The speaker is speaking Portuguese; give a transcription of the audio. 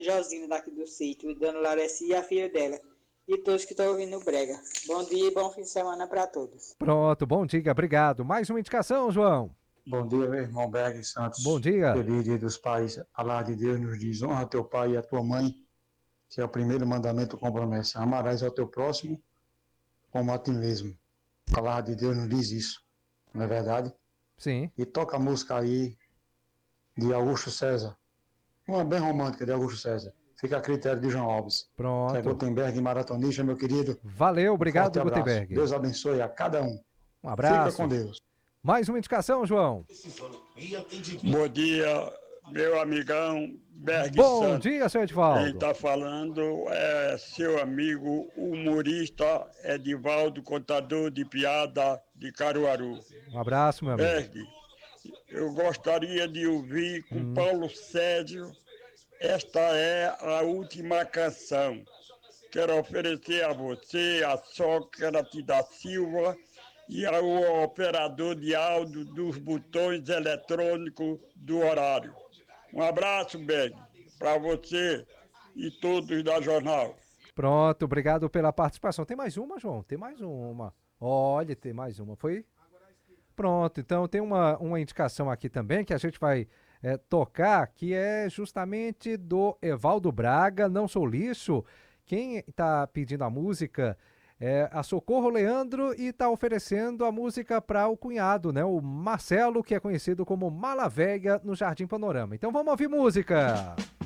Josina daqui do sítio, Dona Lareci e a filha dela. E todos que estão ouvindo o Brega. Bom dia e bom fim de semana para todos. Pronto, bom dia, obrigado. Mais uma indicação, João. Bom dia, meu irmão Berg Bom Santos. dia. Feliz Dia dos Pais. A palavra de Deus nos diz: honra teu pai e a tua mãe, que é o primeiro mandamento com promessa. Amarás ao teu próximo como a ti mesmo. A palavra de Deus nos diz isso, não é verdade? Sim. E toca a música aí de Augusto César. Uma bem romântica de Augusto César. Fica a critério de João Alves. Que é Pronto. Gutenberg maratonista, meu querido. Valeu, obrigado, Forte abraço. Gutenberg. Deus abençoe a cada um. Um Fica abraço. com Deus. Mais uma indicação, João. Bom dia, meu amigão Berg Bom Santos. dia, seu Quem Edivaldo. está falando é seu amigo humorista Edivaldo, contador de piada de Caruaru. Um abraço, meu amigo. Berg, eu gostaria de ouvir com Paulo Sérgio. Esta é a última canção. Quero oferecer a você, a Sócrates da Silva e ao operador de áudio dos botões eletrônicos do horário. Um abraço, Berg, para você e todos da Jornal. Pronto, obrigado pela participação. Tem mais uma, João? Tem mais uma. Olha, tem mais uma. Foi? Pronto, então tem uma indicação aqui também que a gente vai tocar, que é justamente do Evaldo Braga, Não Sou Lixo. Quem está pedindo a música é a Socorro Leandro e está oferecendo a música para o cunhado, né? O Marcelo, que é conhecido como Mala Velha no Jardim Panorama. Então vamos ouvir música.